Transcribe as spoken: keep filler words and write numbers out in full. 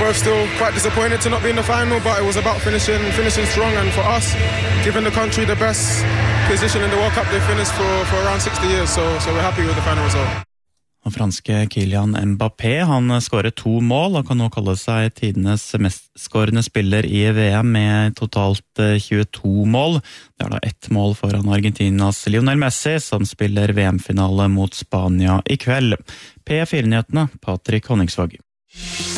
both still quite disappointed to not be in the final, but it was about finishing finishing strong, and for us, giving the country the best position in the World Cup they finished for, for around sixty years, so, so we're happy with the final result. Og franske Kylian Mbappé, han skåret to mål og kan nå kalle seg tidenes mest skårende spiller i V M med totalt tjueto mål. Det er da ett mål foran Argentinas Lionel Messi, som spiller V M-finale mot Spania i kveld. P fire-nyhetene, Patrick Honningsvåg.